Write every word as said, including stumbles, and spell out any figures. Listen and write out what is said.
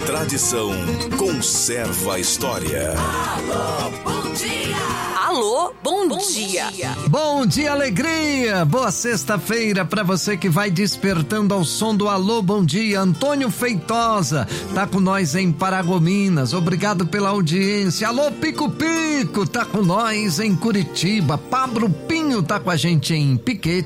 tradição conserva a história. Alô, bom dia! Alô, bom, bom dia. dia! Bom dia, alegria! Boa sexta-feira pra você que vai despertando ao som do Alô, bom dia. Antônio Feitosa tá com nós em Paragominas, obrigado pela audiência. Alô, Pico Pico tá com nós em Curitiba. Pablo Pinho tá com a gente em Piquete.